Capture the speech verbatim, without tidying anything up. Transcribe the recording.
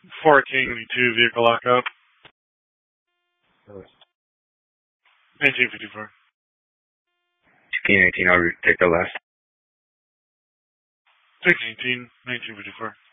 fourteen two vehicle lockup. nineteen fifty-four. fifteen eighteen, I'll take the last. six eighteen, nineteen fifty-four.